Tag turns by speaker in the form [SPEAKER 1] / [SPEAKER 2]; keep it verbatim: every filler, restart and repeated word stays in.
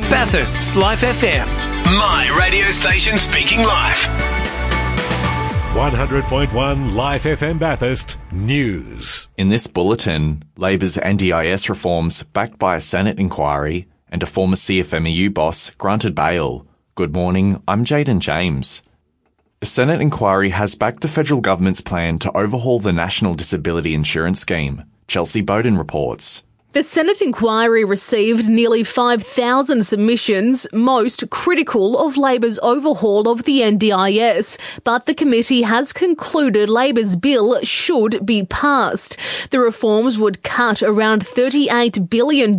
[SPEAKER 1] Bathurst's Life F M.
[SPEAKER 2] My radio station speaking live.
[SPEAKER 3] one hundred point one Life F M Bathurst News.
[SPEAKER 4] In this bulletin, Labor's N D I S reforms backed by a Senate inquiry and a former C F M E U boss granted bail. Good morning, I'm Jaden James. A Senate inquiry has backed the federal government's plan to overhaul the National Disability Insurance Scheme. Chelsea Bowden reports.
[SPEAKER 5] The Senate inquiry received nearly five thousand submissions, most critical of Labor's overhaul of the N D I S, but the committee has concluded Labor's bill should be passed. The reforms would cut around thirty-eight billion dollars